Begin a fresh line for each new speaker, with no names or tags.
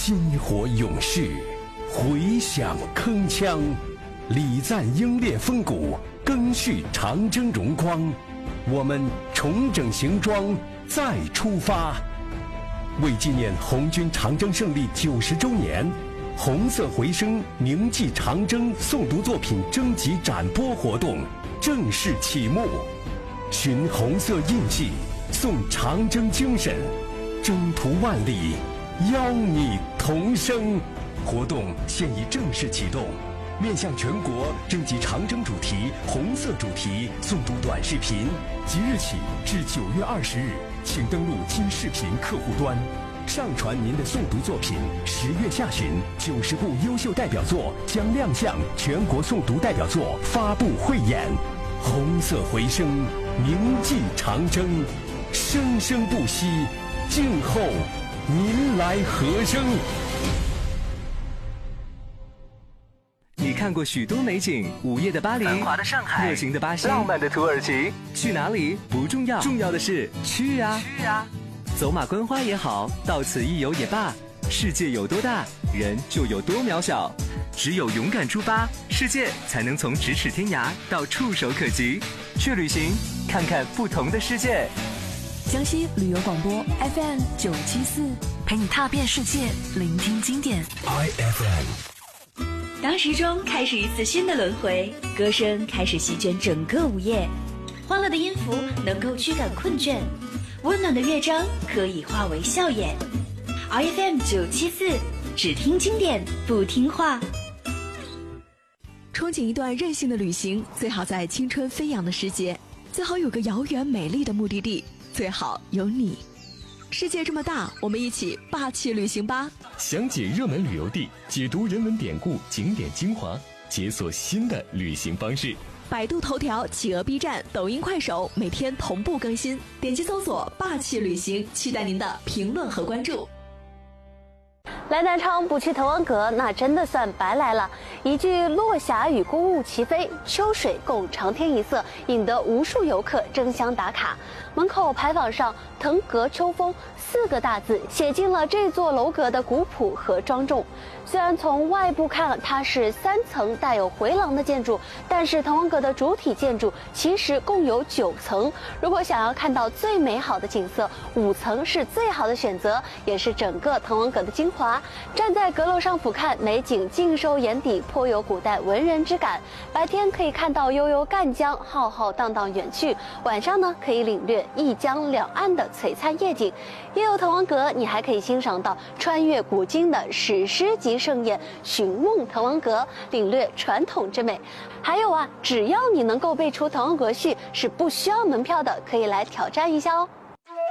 薪火勇士，回响铿锵，礼赞英烈风骨，更续长征荣光。我们重整行装，再出发。为纪念红军长征胜利90周年，红色回声铭记长征诵读作品征集展播活动正式启幕。寻红色印记，颂长征精神，征途万里，邀你同声。活动现已正式启动，面向全国征集长征主题、红色主题诵读短视频，即日起至9月20日，请登录今视频客户端，上传您的诵读作品。10月下旬，90部优秀代表作将亮相全国诵读代表作发布汇演。红色回声，铭记长征，生生不息，静候您来和声。
你看过许多美景，午夜的巴黎，
繁华的上海，
热情的巴西，
浪漫的土耳其。
去哪里不重要，重要的是去啊！
去啊！
走马观花也好，到此一游也罢，世界有多大，人就有多渺小。只有勇敢出发，世界才能从咫尺天涯到触手可及。去旅行，看看不同的世界。
江西旅游广播 FM 974，陪你踏遍世界，聆听经典。
IFM。
当时钟开始一次新的轮回，歌声开始席卷整个午夜，欢乐的音符能够驱赶困倦，温暖的乐章可以化为笑颜。IFM 974，只听经典不听话。
憧憬一段任性的旅行，最好在青春飞扬的时节，最好有个遥远美丽的目的地，最好有你。世界这么大，我们一起霸气旅行吧！
详解热门旅游地，解读人文典故、景点精华，解锁新的旅行方式。
百度头条、企鹅 B 站、抖音、快手每天同步更新，点击搜索“霸气旅行”，期待您的评论和关注。
来南昌不去滕王阁，那真的算白来了。一句落霞与孤鹜齐飞，秋水共长天一色，引得无数游客争相打卡。门口牌坊上“滕阁秋风”4个大字，写进了这座楼阁的古朴和庄重。虽然从外部看它是3层带有回廊的建筑，但是滕王阁的主体建筑其实共有9层。如果想要看到最美好的景色，5层是最好的选择，也是整个滕王阁的精华。站在阁楼上俯瞰，美景尽收眼底，颇有古代文人之感。白天可以看到悠悠赣江浩浩荡荡远去，晚上呢可以领略一江两岸的璀璨夜景。夜游滕王阁，你还可以欣赏到穿越古今的史诗级盛宴《寻梦滕王阁》，领略传统之美。还有啊，只要你能够背出滕王阁序，是不需要门票的，可以来挑战一下哦。